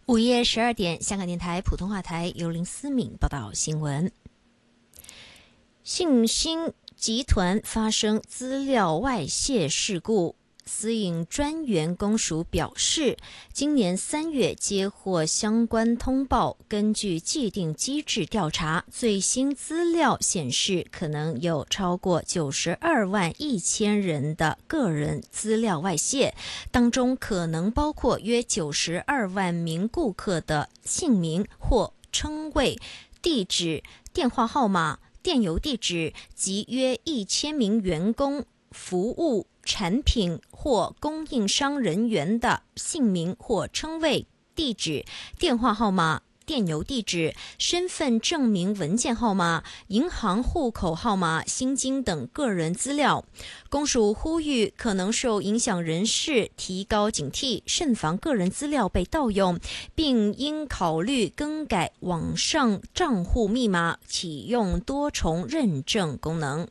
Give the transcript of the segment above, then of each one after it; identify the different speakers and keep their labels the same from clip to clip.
Speaker 1: 午夜12点，香港电台普通话台由林思敏报道新闻。信兴集团发生资料外泄事故，私隐专员公署表示，今年3月接获相关通报，根据既定机制调查，最新资料显示，可能有超过92万1000人的个人资料外泄，当中可能包括约92万名顾客的姓名或称谓、地址、电话号码、电邮地址及约1000名员工、服务、产品或供应商人员的姓名或称谓、地址、电话号码、电邮地址、身份证明文件号码、银行户口号码、薪金等个人资料。公署呼吁可能受影响人士提高警惕，慎防个人资料被盗用，并应考虑更改网上账户密码，启用多重认证功能。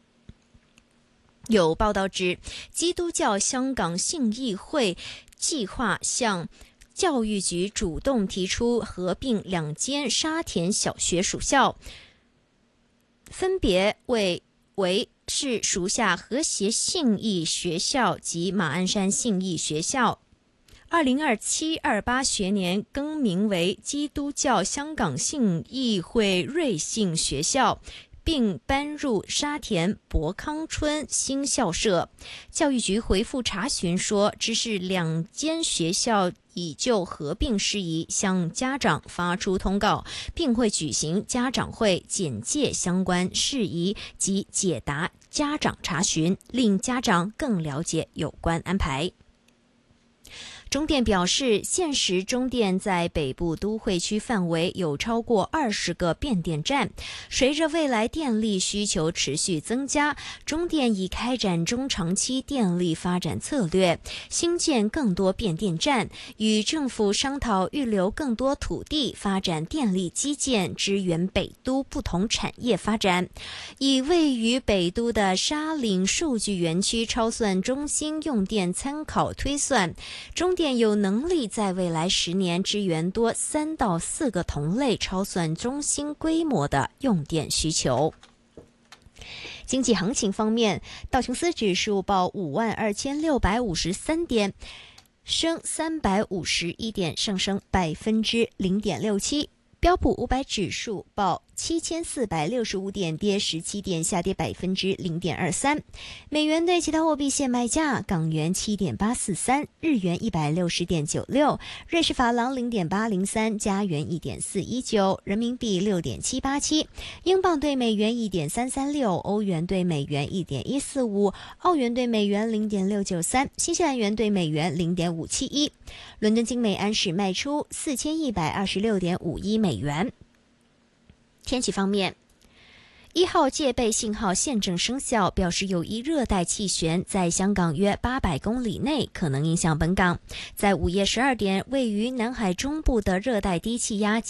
Speaker 1: 有报道指，基督教香港信义会计划向教育局主动提出合并2间沙田小学属校，分别为是属下和谐信义学校及马鞍山信义学校。2027-28学年更名为基督教香港信义会瑞信学校，并搬入沙田博康村新校舍。教育局回复查询说，只是2间学校已就合并事宜向家长发出通告，并会举行家长会简介相关事宜及解答家长查询，令家长更了解有关安排。中电表示，现时中电在北部都会区范围有超过20个变电站，随着未来电力需求持续增加，中电已开展中长期电力发展策略，兴建更多变电站，与政府商讨预留更多土地发展电力基建，支援北都不同产业发展。以位于北都的沙岭数据园区超算中心用电参考推算，中电有能力在未来10年支援多3到4个同类超算中心规模的用电需求。经济行情方面，道琼斯指数报52653点，升351点，上升0.67%。标普500指数报7465点，跌17点，下跌0.23%。美元对其他货币现卖价：港元7.843，日元160.96，瑞士法郎0.803，加元1.419，人民币6.787，英镑对美元1.336，欧元对美元1.145，澳元对美元0.693，新西兰元对美元0.571。伦敦金美安士卖出4126.51美元。天气方面，1号戒备信号现正生效，表示有一热带气旋在香港约800公里内可能影响本港。在午夜12点，位于南海中部的热带低气压